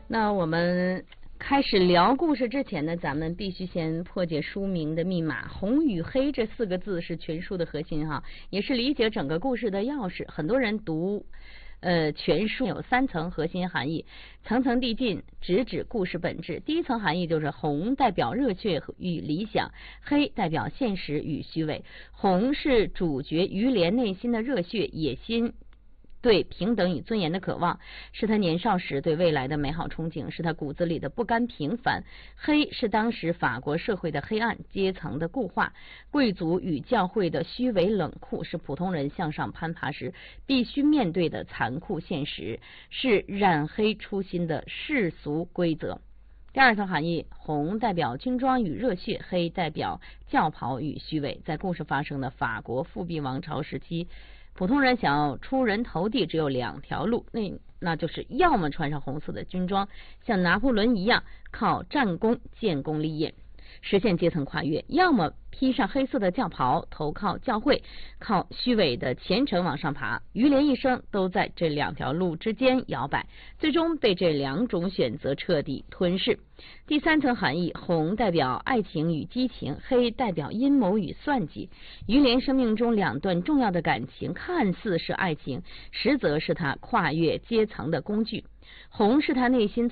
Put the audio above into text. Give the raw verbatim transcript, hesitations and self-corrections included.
那我们开始聊故事之前呢，咱们必须先破解书名的密码。红与黑这四个字是全书的核心哈，也是理解整个故事的钥匙。很多人读呃全书有三层核心含义，层层递进，直指故事本质。第一层含义就是红代表热血与理想，黑代表现实与虚伪。红是主角于连内心的热血野心，对平等与尊严的渴望，是他年少时对未来的美好憧憬，是他骨子里的不甘平凡。黑是当时法国社会的黑暗，阶层的固化，贵族与教会的虚伪冷酷，是普通人向上攀爬时必须面对的残酷现实，是染黑初心的世俗规则。第二层含义，红代表军装与热血，黑代表教袍与虚伪。在故事发生的法国复辟王朝时期，普通人想要出人头地，只有两条路，那那就是要么穿上红色的军装，像拿破仑一样靠战功建功立业，实现阶层跨越；要么披上黑色的教袍，投靠教会，靠虚伪的虔诚往上爬。于连一生都在这两条路之间摇摆，最终被这两种选择彻底吞噬。第三层含义，红代表爱情与激情，黑代表阴谋与算计。于连生命中两段重要的感情看似是爱情，实则是他跨越阶层的工具。红是他内心